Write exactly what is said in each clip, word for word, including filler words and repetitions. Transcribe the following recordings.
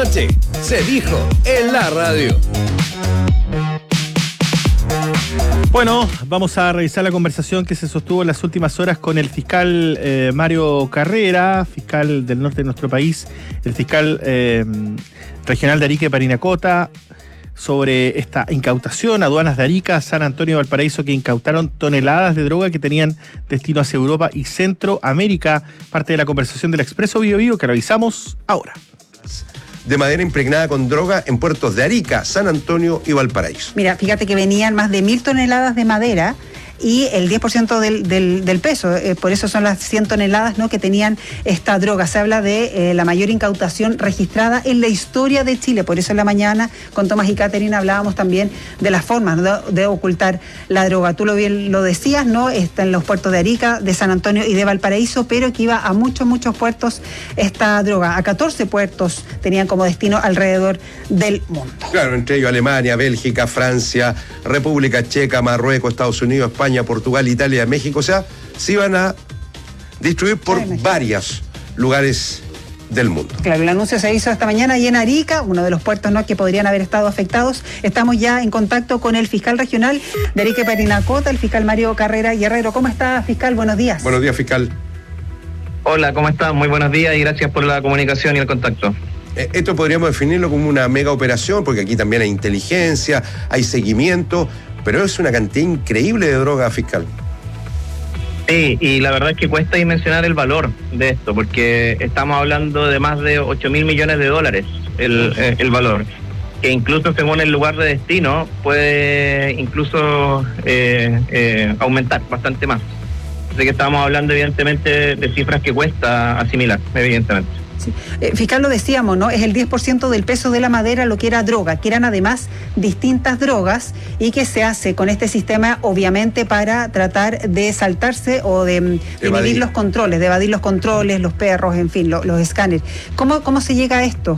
Se dijo en la radio. Bueno, vamos a revisar la conversación que se sostuvo en las últimas horas con el fiscal eh, Mario Carrera, fiscal del norte de nuestro país, el fiscal eh, regional de Arica y Parinacota, sobre esta incautación, aduanas de Arica, San Antonio y Valparaíso, que incautaron toneladas de droga que tenían destino hacia Europa y Centroamérica. Parte de la conversación del Expreso Bio Bio que revisamos ahora. De madera impregnada con droga en puertos de Arica, San Antonio y Valparaíso. Mira, fíjate que venían más de mil toneladas de madera y el diez por ciento del, del, del peso, eh, por eso son las cien toneladas, ¿no?, que tenían esta droga. Se habla de eh, la mayor incautación registrada en la historia de Chile, por eso en la mañana con Tomás y Caterina hablábamos también de las formas, ¿no?, de, de ocultar la droga. Tú lo bien lo decías, ¿no?, está en los puertos de Arica, de San Antonio y de Valparaíso, pero que iba a muchos, muchos puertos esta droga. A catorce puertos tenían como destino alrededor del mundo. Claro, entre ellos Alemania, Bélgica, Francia, República Checa, Marruecos, Estados Unidos, España, Portugal, Italia, México. O sea, se iban a distribuir por Ay, varios lugares del mundo. Claro, el anuncio se hizo esta mañana y en Arica, uno de los puertos, ¿no?, que podrían haber estado afectados. Estamos ya en contacto con el fiscal regional de Arica y Parinacota, el fiscal Mario Carrera Guerrero. ¿Cómo está, fiscal? Buenos días. Buenos días, fiscal. Hola, ¿cómo estás? Muy buenos días y gracias por la comunicación y el contacto. Esto podríamos definirlo como una mega operación, porque aquí también hay inteligencia, hay seguimiento, pero es una cantidad increíble de droga, fiscal. Sí, y la verdad es que cuesta dimensionar el valor de esto, porque estamos hablando de más de ocho mil millones de dólares el, el valor, que incluso según el lugar de destino puede incluso eh, eh, aumentar bastante más. Así que estamos hablando evidentemente de cifras que cuesta asimilar, evidentemente. Sí. Eh, fiscal, lo decíamos, ¿no? Es el diez por ciento del peso de la madera lo que era droga, que eran además distintas drogas y que se hace con este sistema obviamente para tratar de saltarse o de, de evadir los controles, de evadir los controles, los perros, en fin, lo, los escáneres. ¿Cómo, cómo se llega a esto?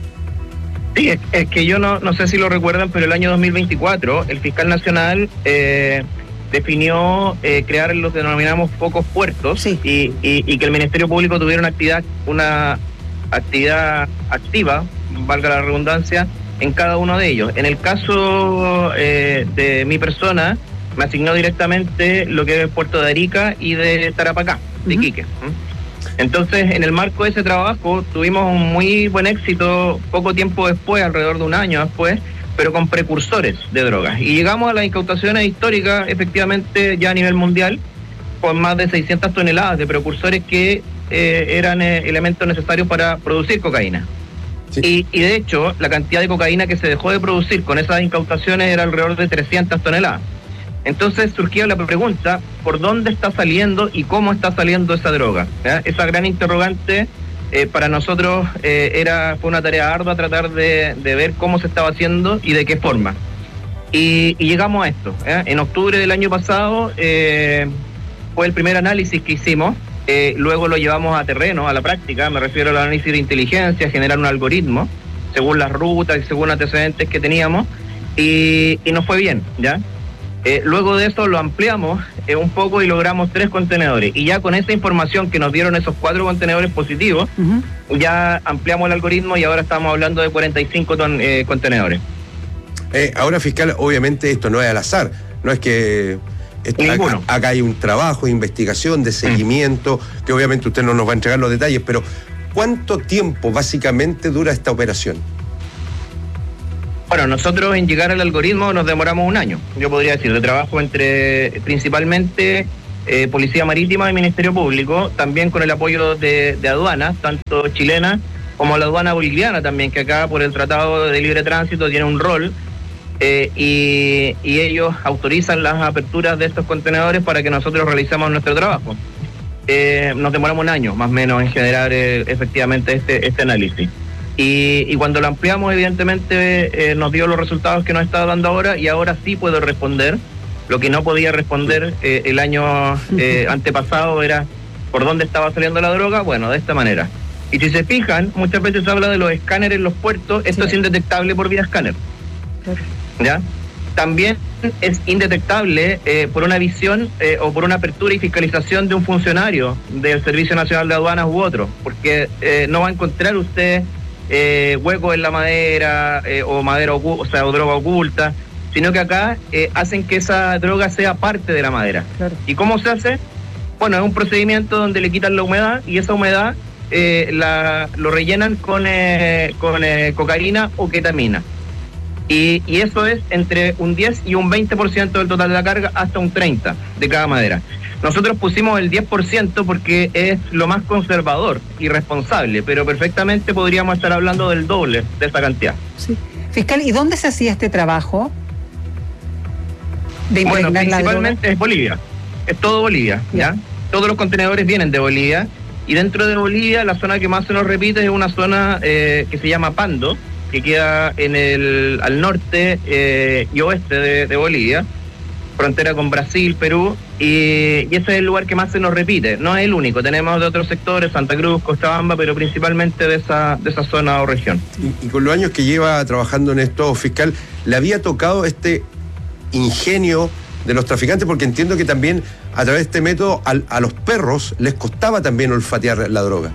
Sí, es, es que yo no, no sé si lo recuerdan, pero el año dos mil veinticuatro el fiscal nacional eh, definió eh, crear los que denominamos focos puertos, sí. y, y, y que el Ministerio Público tuviera una actividad, una actividad activa, valga la redundancia, en cada uno de ellos. En el caso eh, de mi persona, me asignó directamente lo que es el puerto de Arica y de Tarapacá, de uh-huh. Iquique. Entonces, en el marco de ese trabajo, tuvimos un muy buen éxito poco tiempo después, alrededor de un año después, pero con precursores de drogas. Y llegamos a las incautaciones históricas, efectivamente, ya a nivel mundial, con más de seiscientas toneladas de precursores que eh, eran eh, elementos necesarios para producir cocaína. Sí. Y, y de hecho, la cantidad de cocaína que se dejó de producir con esas incautaciones era alrededor de trescientas toneladas. Entonces surgía la pregunta, ¿por dónde está saliendo y cómo está saliendo esa droga? ¿Ya? Esa gran interrogante Eh, para nosotros eh, era fue una tarea ardua tratar de, de ver cómo se estaba haciendo y de qué forma. Y, y llegamos a esto. ¿eh? En octubre del año pasado eh, fue el primer análisis que hicimos, eh, luego lo llevamos a terreno, a la práctica, me refiero al análisis de inteligencia, generar un algoritmo, según las rutas y según antecedentes que teníamos, y, y nos fue bien, ¿ya? Eh, luego de eso lo ampliamos eh, un poco y logramos tres contenedores. Y ya con esa información que nos dieron esos cuatro contenedores positivos, uh-huh. ya ampliamos el algoritmo y ahora estamos hablando de cuarenta y cinco ton, eh, contenedores. Eh, ahora, fiscal, obviamente esto no es al azar. No es que esto, acá, acá hay un trabajo de investigación, de seguimiento, uh-huh. que obviamente usted no nos va a entregar los detalles, pero ¿cuánto tiempo básicamente dura esta operación? Bueno, nosotros en llegar al algoritmo nos demoramos un año, yo podría decir, de trabajo entre principalmente eh, Policía Marítima y Ministerio Público, también con el apoyo de, de aduanas, tanto chilena como la aduana boliviana también, que acá por el Tratado de Libre Tránsito tiene un rol, eh, y, y ellos autorizan las aperturas de estos contenedores para que nosotros realicemos nuestro trabajo. Eh, nos demoramos un año, más o menos, en generar eh, efectivamente este, este análisis. Y, y cuando lo ampliamos, evidentemente, eh, nos dio los resultados que nos está dando ahora, y ahora sí puedo responder. Lo que no podía responder eh, el año eh, antepasado era por dónde estaba saliendo la droga, bueno, de esta manera. Y si se fijan, muchas veces se habla de los escáneres en los puertos, esto sí. es indetectable por vía escáner. ¿Ya? También es indetectable eh, por una visión eh, o por una apertura y fiscalización de un funcionario del Servicio Nacional de Aduanas u otro, porque eh, no va a encontrar usted eh, huecos en la madera eh, o madera ocu- o sea, o droga oculta, sino que acá eh, hacen que esa droga sea parte de la madera. Claro. ¿Y cómo se hace? Bueno, es un procedimiento donde le quitan la humedad y esa humedad eh, la, lo rellenan con, eh, con eh, cocaína o ketamina. Y, y eso es entre un diez y un veinte por ciento del total de la carga, hasta un treinta por ciento de cada madera. Nosotros pusimos el diez por ciento porque es lo más conservador y responsable, pero perfectamente podríamos estar hablando del doble de esa cantidad. Sí. Fiscal, ¿y dónde se hacía este trabajo de bueno, impregnar la principalmente droga? Es Bolivia, es todo Bolivia, ¿ya? ¿ya? Todos los contenedores vienen de Bolivia, y dentro de Bolivia la zona que más se nos repite es una zona eh, que se llama Pando, que queda en el al norte eh, y oeste de, de Bolivia, frontera con Brasil, Perú, y, y ese es el lugar que más se nos repite. No es el único, tenemos de otros sectores, Santa Cruz, Cochabamba, pero principalmente de esa de esa zona o región. Y, y con los años que lleva trabajando en esto, fiscal, ¿le había tocado este ingenio de los traficantes? Porque entiendo que también a través de este método a, a los perros les costaba también olfatear la droga.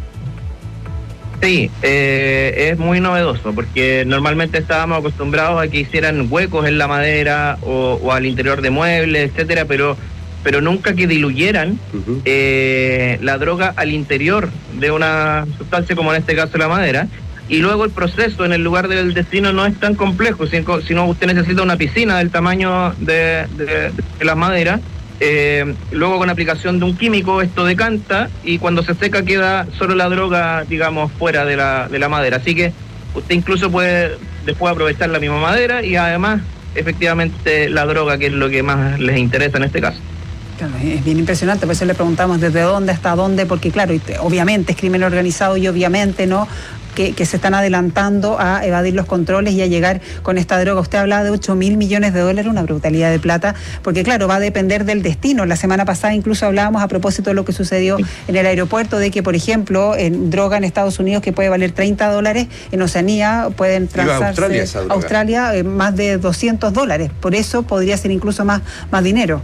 Sí, eh, es muy novedoso porque normalmente estábamos acostumbrados a que hicieran huecos en la madera o, o al interior de muebles, etcétera, pero pero nunca que diluyeran uh-huh. eh, la droga al interior de una sustancia como en este caso la madera. Y luego el proceso en el lugar del destino no es tan complejo, sino, sino usted necesita una piscina del tamaño de, de, de las maderas. Eh, luego con aplicación de un químico esto decanta y cuando se seca queda solo la droga, digamos, fuera de la, de la madera. Así que usted incluso puede después aprovechar la misma madera y además efectivamente la droga, que es lo que más les interesa en este caso. Claro, es bien impresionante, por eso le preguntamos desde dónde hasta dónde, porque claro, obviamente es crimen organizado y obviamente no que, que se están adelantando a evadir los controles y a llegar con esta droga. Usted hablaba de ocho mil millones de dólares, una brutalidad de plata, porque claro, va a depender del destino. La semana pasada incluso hablábamos a propósito de lo que sucedió en el aeropuerto, de que por ejemplo, en droga en Estados Unidos que puede valer treinta dólares, en Oceanía pueden transarse Australia, Australia eh, más de doscientos dólares. Por eso podría ser incluso más, más dinero.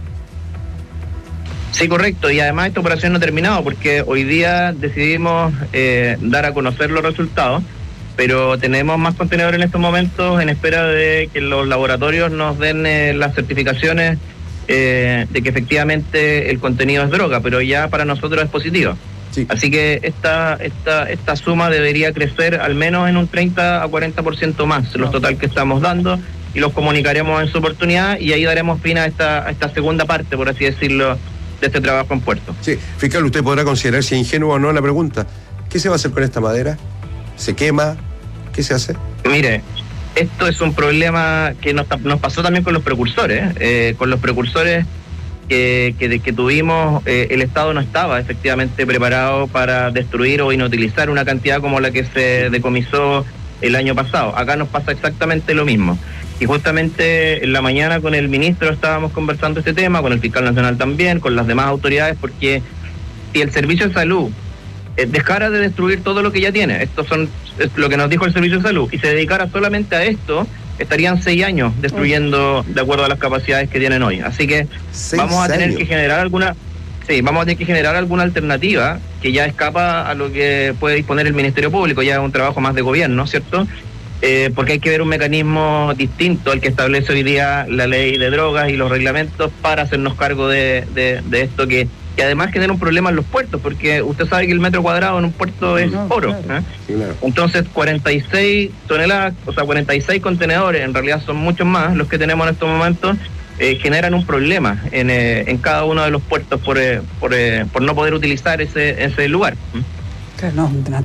Sí, correcto, y además esta operación no ha terminado porque hoy día decidimos eh, dar a conocer los resultados, pero tenemos más contenedores en estos momentos en espera de que los laboratorios nos den eh, las certificaciones eh, de que efectivamente el contenido es droga, pero ya para nosotros es positivo. Sí. Así que esta, esta, esta suma debería crecer al menos en un treinta a cuarenta por ciento más, los total que estamos dando, y los comunicaremos en su oportunidad y ahí daremos fin a esta, a esta segunda parte, por así decirlo, de este trabajo en puerto. Sí, fiscal, usted podrá considerar si es ingenuo o no la pregunta. ¿Qué se va a hacer con esta madera? ¿Se quema? ¿Qué se hace? Mire, esto es un problema que nos, nos pasó también con los precursores. Eh, con los precursores que, que, que tuvimos, eh, el Estado no estaba efectivamente preparado para destruir o inutilizar una cantidad como la que se decomisó el año pasado. Acá nos pasa exactamente lo mismo. Y justamente en la mañana con el ministro estábamos conversando este tema, con el fiscal nacional también, con las demás autoridades, porque si el Servicio de Salud eh, dejara de destruir todo lo que ya tiene, esto son es lo que nos dijo el Servicio de Salud, y se dedicara solamente a esto, estarían seis años destruyendo de acuerdo a las capacidades que tienen hoy. Así que vamos a tener años. que generar alguna... Sí, vamos a tener que generar alguna alternativa que ya escapa a lo que puede disponer el Ministerio Público, ya es un trabajo más de gobierno, ¿cierto? Eh, porque hay que ver un mecanismo distinto al que establece hoy día la ley de drogas y los reglamentos para hacernos cargo de, de, de esto que, que además genera un problema en los puertos, porque usted sabe que el metro cuadrado en un puerto es no, oro. Claro. ¿eh? Sí, claro. Entonces cuarenta y seis toneladas, o sea cuarenta y seis contenedores, en realidad son muchos más los que tenemos en estos momentos, eh, generan un problema en, eh, en cada uno de los puertos por, eh, por, eh, por no poder utilizar ese, ese lugar. Claro, no,